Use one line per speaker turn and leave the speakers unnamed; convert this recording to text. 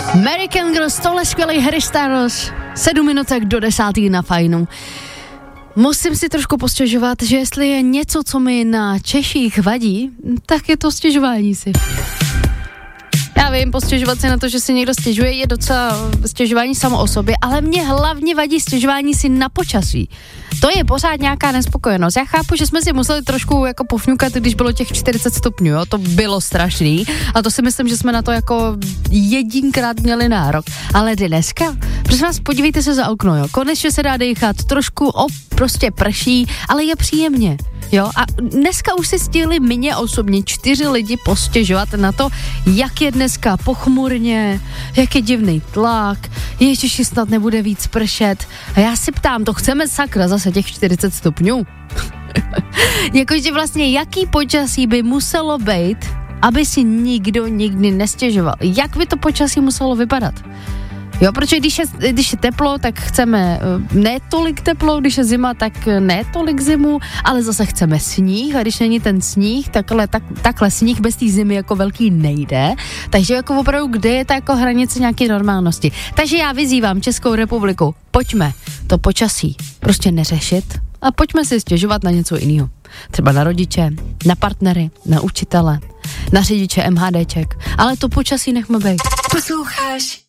American Girls, tohle skvělý Harry Styles, 7 minutek do 10. na Fajnu. Musím si trošku postěžovat, že jestli je něco, co mi na Češích vadí, tak je to stěžování si. Já vím, postěžovat si na to, že si někdo stěžuje, je docela stěžování samo o sobě, ale mě hlavně vadí stěžování si na počasí. To je pořád nějaká nespokojenost. Já chápu, že jsme si museli trošku jako pofňukat, když bylo těch 40 stupňů, jo? To bylo strašný a to si myslím, že jsme na to jako jedinkrát měli nárok. Ale dneska, prosím vás, podívejte se za okno, jo? Konečně se dá dýchat, trošku prostě prší, ale je příjemně. Jo, a dneska už si stihli mě osobně 4 lidi postěžovat na to, jak je dneska pochmurně, jak je divný tlak, ježiši, snad nebude víc pršet. A já si ptám, to chceme sakra zase těch 40 stupňů? Jakože vlastně jaký počasí by muselo být, aby si nikdo nikdy nestěžoval? Jak by to počasí muselo vypadat? Jo, protože když je teplo, tak chceme ne tolik teplo, když je zima, tak ne tolik zimu, ale zase chceme sníh a když není ten sníh, takhle sníh bez té zimy jako velký nejde, takže jako opravdu, kde je ta jako hranice nějaké normálnosti. Takže já vyzývám Českou republiku, pojďme to počasí prostě neřešit a pojďme si stěžovat na něco jiného. Třeba na rodiče, na partnery, na učitele, na řidiče MHDček, ale to počasí nechme být.
Posloucháš